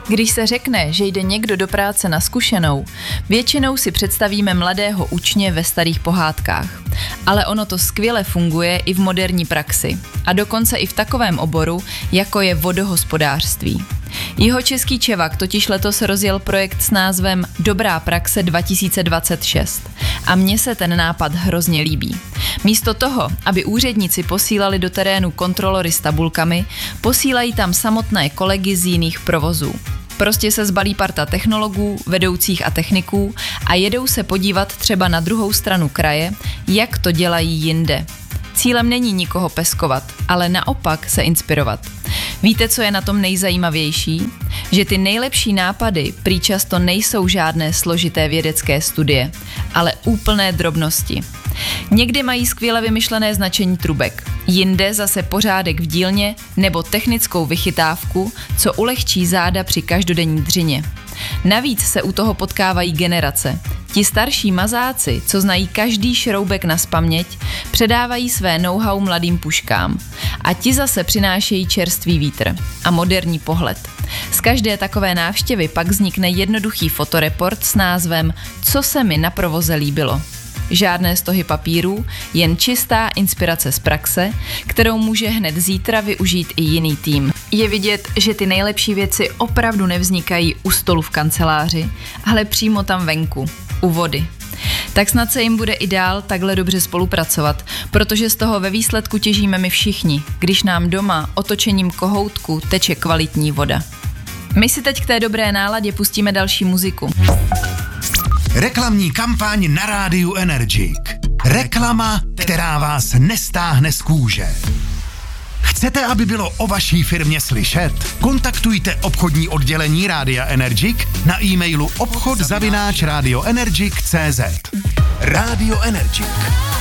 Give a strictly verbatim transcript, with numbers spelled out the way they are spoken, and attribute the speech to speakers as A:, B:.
A: Když se řekne, že jde někdo do práce na zkušenou, většinou si představíme mladého učně ve starých pohádkách. Ale ono to skvěle funguje i v moderní praxi. A dokonce i v takovém oboru, jako je vodohospodářství. Jihočeský Čevak totiž letos rozjel projekt s názvem Dobrá praxe dva tisíce dvacet šest. A mně se ten nápad hrozně líbí. Místo toho, aby úředníci posílali do terénu kontrolory s tabulkami, posílají tam samotné kolegy z jiných provozů. Prostě se zbalí parta technologů, vedoucích a techniků a jedou se podívat třeba na druhou stranu kraje, jak to dělají jinde. Cílem není nikoho peskovat, ale naopak se inspirovat. Víte, co je na tom nejzajímavější? Že ty nejlepší nápady prý často nejsou žádné složité vědecké studie, ale úplné drobnosti. Někdy mají skvěle vymyšlené značení trubek, jinde zase pořádek v dílně nebo technickou vychytávku, co ulehčí záda při každodenní dřině. Navíc se u toho potkávají generace. Ti starší mazáci, co znají každý šroubek nazpaměť, předávají své know-how mladým puškám. A ti zase přinášejí čerstvý vítr a moderní pohled. Z každé takové návštěvy pak vznikne jednoduchý fotoreport s názvem Co se mi na provoze líbilo. Žádné stohy papírů, jen čistá inspirace z praxe, kterou může hned zítra využít i jiný tým. Je vidět, že ty nejlepší věci opravdu nevznikají u stolu v kanceláři, ale přímo tam venku, u vody. Tak snad se jim bude i dál takhle dobře spolupracovat, protože z toho ve výsledku těžíme my všichni, když nám doma otočením kohoutku teče kvalitní voda. My si teď k té dobré náladě pustíme další muziku.
B: Reklamní kampaň na rádiu Energik. Reklama, která vás nestáhne z kůže. Chcete, aby bylo o vaší firmě slyšet? Kontaktujte obchodní oddělení Rádia Energik na e-mailu obchod zavináč radioenergik tečka cé zet. Rádio Energik.